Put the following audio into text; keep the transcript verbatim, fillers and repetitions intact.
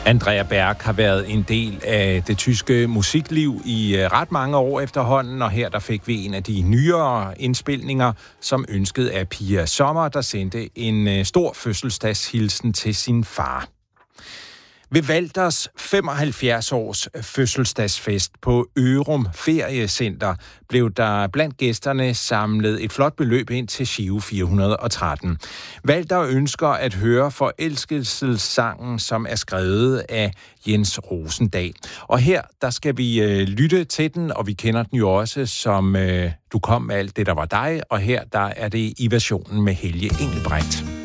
Andrea Berg har været en del af det tyske musikliv i ret mange år efterhånden, og her der fik vi en af de nyere indspilninger, som ønsket af Pia Sommer, der sendte en stor fødselsdagshilsen til sin far. Ved Walters femoghalvfjerds års fødselsdagsfest på Ørum Feriecenter blev der blandt gæsterne samlet et flot beløb ind til Giro fire hundrede og tretten. Walter ønsker at høre forelskelsessangen, som er skrevet af Jens Rosendahl. Og her der skal vi øh, lytte til den, og vi kender den jo også som øh, Du kom med alt det, der var dig, og her der er det i versionen med Helge Engelbrecht.